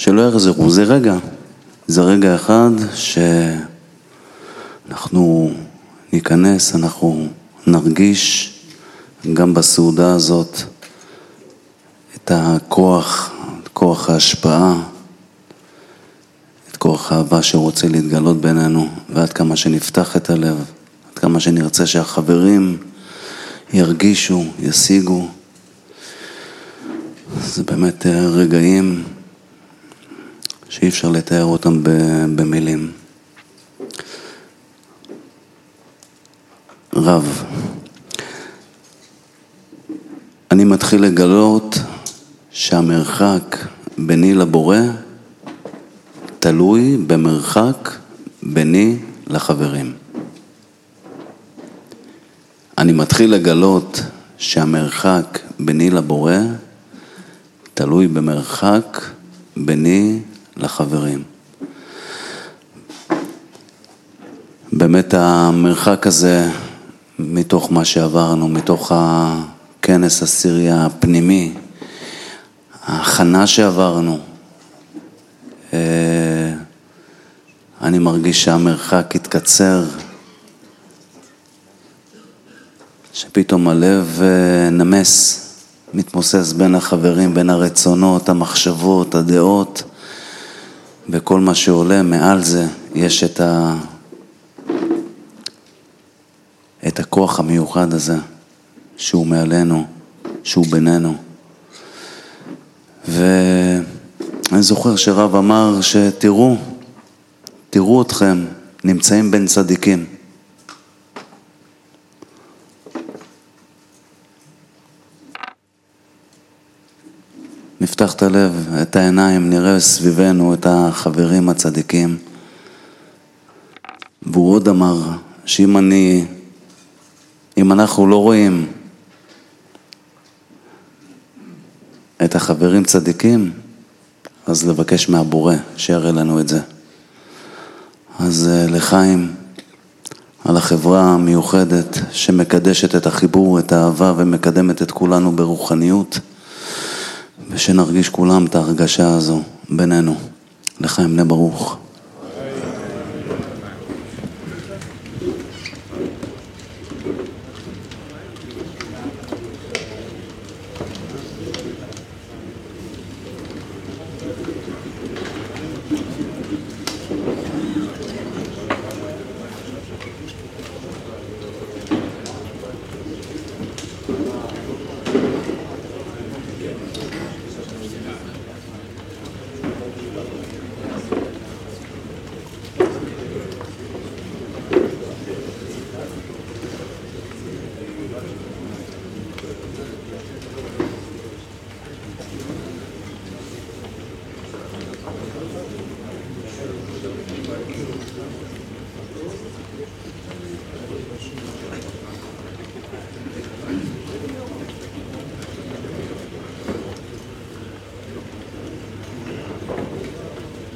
שלא יחזרו. זה רגע אחד שאנחנו ניכנס, אנחנו נרגיש גם בסעודה הזאת את הכוח, את כוח ההשפעה, את כוח האהבה שרוצה להתגלות בינינו, ועד כמה שנפתח את הלב, עד כמה שנרצה שהחברים ירגישו, ישיגו. זה באמת רגעים שאי אפשר לתאר אותם במילים. רב, אני מתחיל לגלות שהמרחק ביני לבורא תלוי במרחק ביני לחברים. אני מתחיל לגלות שהמרחק ביני לבורא תלוי במרחק ביני לחברים. באמת המרחק הזה, מתוך מה שעברנו, מתוך הכנס הסירי הפנימי, ההכנה שעברנו, אני מרגיש שהמרחק התקצר, שפתאום הלב נמס, מתמוסס בין החברים, בין הרצונות, המחשבות, הדעות, וכל מה שעולה מעל זה יש את הכוח המיוחד הזה, שהוא מעלינו, שהוא בינינו. ואני זוכר שרב אמר תראו אתכם נמצאים בין צדיקים. נפתח את הלב, את העיניים, נראה סביבנו את החברים הצדיקים. והוא עוד אמר שאם אנחנו לא רואים את החברים צדיקים, אז לבקש מהבורא שיראה לנו את זה. אז לחיים, על החברה המיוחדת שמקדשת את החיבור, את האהבה ומקדמת את כולנו ברוחניות, ושנרגיש כולם את ההרגשה הזו בינינו. לחיים בני ברוך.